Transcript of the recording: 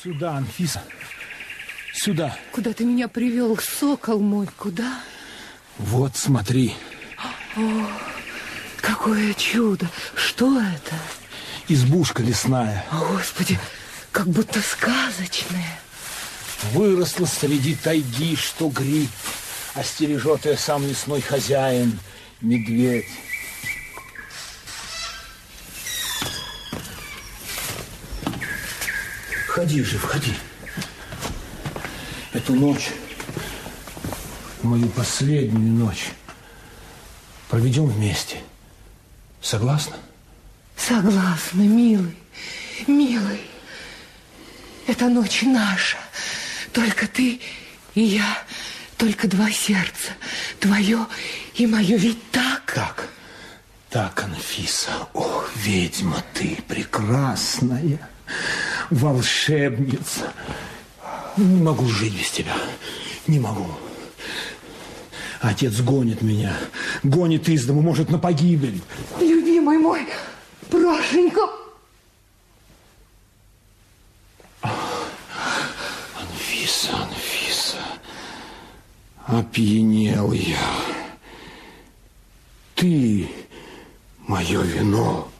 Сюда, Анфиса. Сюда. Куда ты меня привел, сокол мой? Куда? Вот, смотри. О, какое чудо! Что это? Избушка лесная. О, Господи, как будто сказочная. Выросла среди тайги, что гриб. Остережет ее сам лесной хозяин, медведь. Входи же, входи. Эту ночь, мою последнюю ночь, проведем вместе. Согласна? Согласна, милый, милый. Эта ночь наша. Только ты и я, только два сердца. Твое и мое, ведь так? Так, Анфиса. Ох, ведьма ты прекрасная, волшебница. Не могу жить без тебя, не могу. Отец гонит меня, гонит из дому, может, на погибель. Любимый мой, Прошенька. Анфиса, опьянел я. Ты мое вино.